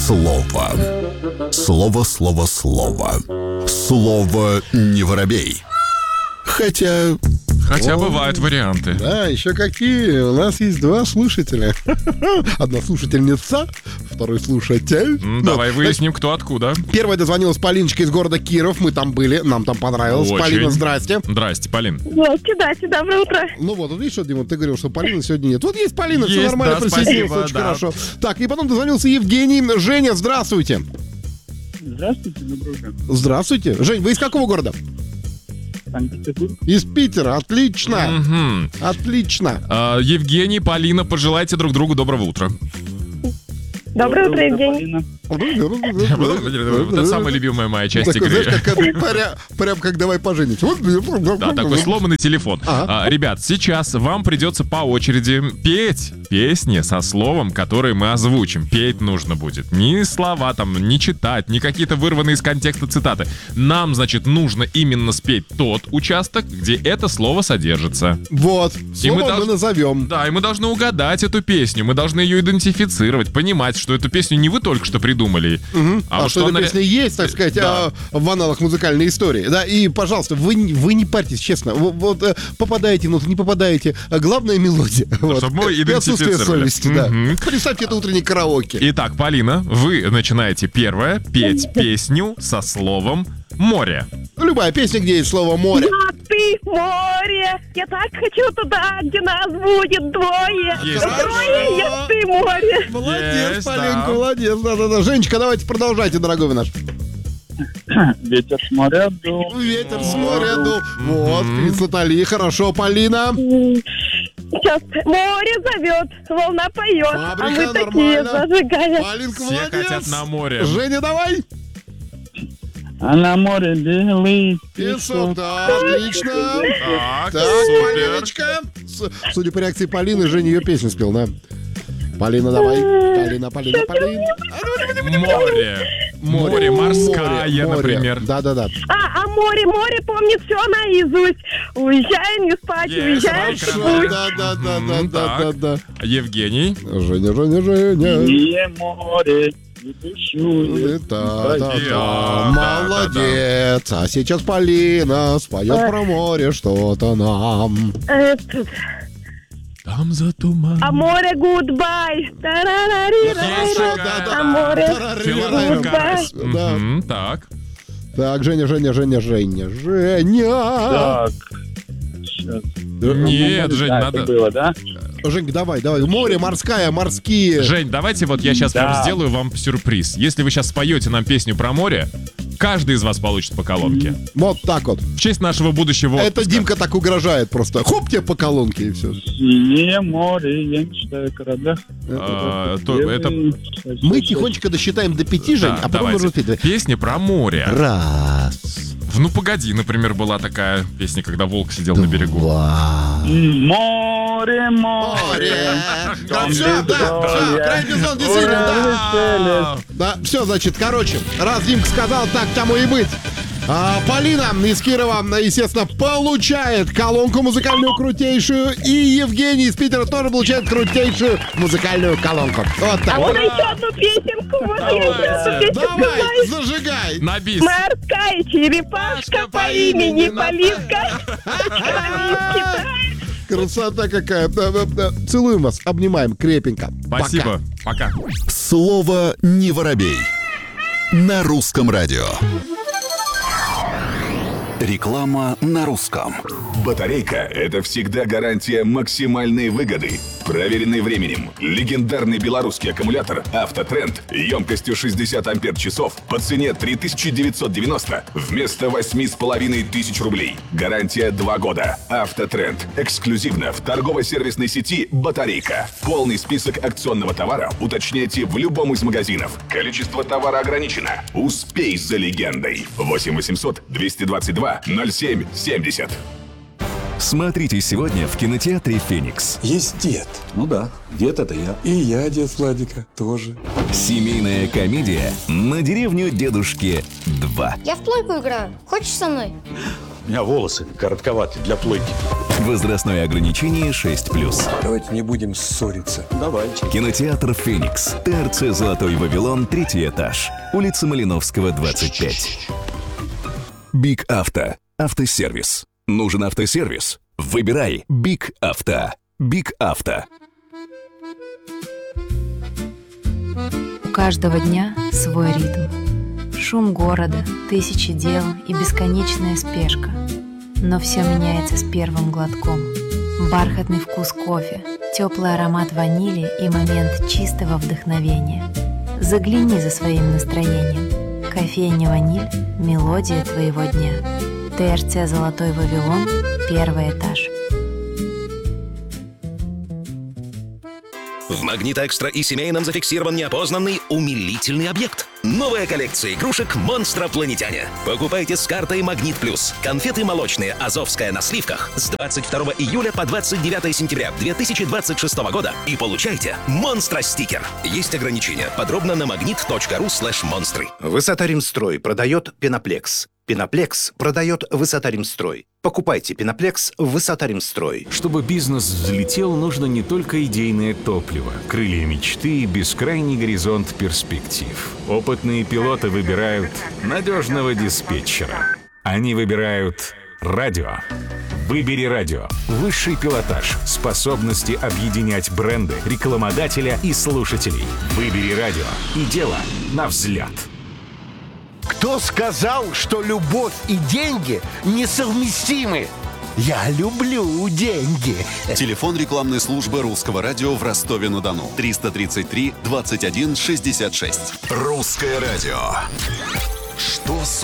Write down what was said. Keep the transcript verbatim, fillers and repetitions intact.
слово. Слово, слово, слово. Слово не воробей. Хотя... Хотя О, бывают варианты. Да, еще какие. У нас есть два слушателя. Одна слушательница, второй слушатель. М, Давай Ну, выясним, кто откуда. Первая дозвонилась Полиночка из города Киров. Мы там были, нам там понравилось. Очень. Полина, здрасте. Здрасте, Полин. Здрасте, здрасте, доброе утро. Ну вот, вот видишь, что, Дима, ты говорил, что Полины сегодня нет. Вот есть Полина, все Есть, нормально, да, присоединилась, спасибо, очень да. хорошо. Так, и потом дозвонился Евгений. Женя, здравствуйте. Здравствуйте, доброе утро. Здравствуйте. Жень, вы из какого города? Санкт-Петербург. Из Питера, отлично. Мгм. Отлично. А, Евгений, Полина, пожелайте друг другу доброго утра. Доброе утро, Евгений. Полина. Вот это самая любимая моя часть Такой, игры. знаешь, как, пря- прям как давай поженимся. Да, такой сломанный телефон. Ага. А, ребят, сейчас вам придется по очереди петь песни со словом, которые мы озвучим. Петь нужно будет. Ни слова там, не читать, ни какие-то вырванные из контекста цитаты. Нам, значит, нужно именно спеть тот участок, где это слово содержится. Вот, слово мы, должны- назовем. Да, и мы должны угадать эту песню, мы должны ее идентифицировать, понимать, что эту песню не вы только что придумали. Мгм. А А, вот что что эта она- песня есть, так сказать, Да. а, в аналах музыкальной истории. Да, и, пожалуйста, вы, не- вы не парьтесь, честно. Вот, вот, э, попадаете, ну, не попадаете. А главное — мелодия. Вот. чтобы мы И отсутствие идентифицировали. совести, да. Мгм. Представьте, это утренний караоке. Итак, Полина, вы начинаете первое петь песню со словом «море». Любая песня, где есть слово «море». Я, ты, море. Я так хочу туда, где нас будет двое. Есть. Трое, я, ты, море. Молодец, Есть, Полинка, да. молодец. Да-да-да. Женечка, давайте продолжайте, дорогой вы наш. Ветер с моря дул. Ветер с моря дул. Вот, принц Натали. Хорошо, Полина. Сейчас море зовет, волна поет, а Фабрика, мы такие нормально. зажигаем. Полинка, Все молодец. хотят на море. Женя, давай. А на море белый Песок, да, отлично. Так, Так, супер. Полиночка. С- Судя по реакции Полины, Женя ее песню спел, да? Полина, давай. Полина, Полина, Полина. Море. Море, морская, море. например. Да-да-да. А, а море, море помнит все наизусть. Уезжаем не спать, Есть, уезжаем в хорошо. путь. Да-да-да-да-да-да. Евгений. Женя, Женя, Женя. синее море. Идущую. Да-да-да. Да, Молодец. А сейчас Полина споет про море что-то нам. Этот, Там за туман. а море гудбай. Хорошо, А море Филармония Карась. Да. Мгм, Так. Так, Женя, Женя, Женя, Женя, Женя. Так. Сейчас. Нет, Жень, Да, надо... это было, да? Женька, давай, давай. Море, морская, морские. Жень, давайте вот я сейчас Да. прям сделаю вам сюрприз. Если вы сейчас споете нам песню про море, каждый из вас получит по колонке. Вот так вот. В честь нашего будущего Это отпуска. Димка так угрожает просто. Хоп, тебе по колонке и все. Синее море, я мечтаю о кораблях. А, то- это... Мы тихонечко досчитаем до пяти, Жень, Да, а потом давайте. нужно петь. Песня про море. Раз, В «Ну погоди», например, была такая песня, когда волк сидел на берегу. два. Море, море. Море. Да, Там все, да, все, бездонье. крайний зон, действительно, да. А, Да, все, значит, короче, раз Димка сказал, так тому и быть. А, Полина из Кирова, естественно, получает колонку музыкальную крутейшую. И Евгений из Питера тоже получает крутейшую музыкальную колонку. Вот А так. можно еще одну песенку? Можно еще одну песенку? Давай, зажигай. На бис. Морская черепашка по имени Полинка. Полинки, Красота какая. Да, да, да. Целуем вас, обнимаем крепенько. Спасибо. Пока. Слово не воробей. На русском радио. Реклама на русском. Батарейка – это всегда гарантия максимальной выгоды. Проверенный временем. Легендарный белорусский аккумулятор «Автотренд» емкостью шестьдесят ампер-часов по цене три тысячи девятьсот девяносто вместо восемь с половиной тысяч рублей. Гарантия два года. «Автотренд» эксклюзивно в торгово-сервисной сети «Батарейка». Полный список акционного товара уточняйте в любом из магазинов. Количество товара ограничено. Успей за легендой. восемь восемьсот двести двадцать два ноль семь семьдесят. Смотрите сегодня в кинотеатре «Феникс». Есть дед. Ну да, дед это я. И я дед Владика тоже. Семейная комедия «На деревню дедушки два». Я в плойку играю. Хочешь со мной? У меня волосы коротковаты для плойки. Возрастное ограничение шесть плюс. Давайте не будем ссориться. Давайте. Кинотеатр «Феникс». ТРЦ «Золотой Вавилон», третий этаж. Улица Малиновского, двадцать пять. Биг Авто. Автосервис. Нужен автосервис? Выбирай Биг Авто. Биг Авто. У каждого дня свой ритм. Шум города, тысячи дел и бесконечная спешка. Но все меняется с первым глотком. Бархатный вкус кофе, теплый аромат ванили и момент чистого вдохновения. Загляни за своим настроением. Кофейня «Ваниль» – мелодия твоего дня. ТРЦ «Золотой Вавилон», первый этаж. В «Магнит Экстра» и семейном зафиксирован неопознанный умилительный объект. Новая коллекция игрушек «Монстропланетяне». Покупайте с картой «Магнит Плюс». Конфеты молочные «Азовская» на сливках с двадцать второго июля по двадцать девятое сентября две тысячи двадцать шестого года и получайте «Монстро-стикер». Есть ограничения. Подробно на магнит точка ру слэш монстры. Высота-Римстрой продает Пеноплекс. Пеноплекс продает Высота-Римстрой. Покупайте Пеноплекс в Высота-Римстрой. Чтобы бизнес взлетел, нужно не только идейное топливо, крылья мечты и бескрайний горизонт перспектив. Опытные пилоты выбирают надежного диспетчера. Они выбирают радио. Выбери радио. Высший пилотаж, способности объединять бренды, рекламодателя и слушателей. Выбери радио. И дело на взлет. Кто сказал, что любовь и деньги несовместимы? Я люблю деньги. Телефон рекламной службы Русского радио в Ростове-на-Дону. триста тридцать три двадцать один шестьдесят шесть. Русское радио. Что слушать?